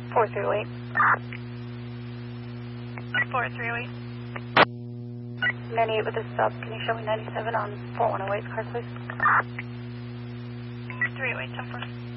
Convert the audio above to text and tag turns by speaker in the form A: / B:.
A: 408.
B: 438.
A: 98 with a sub. Can you show me 97 on 4108 car, please?
B: 308, 10-4.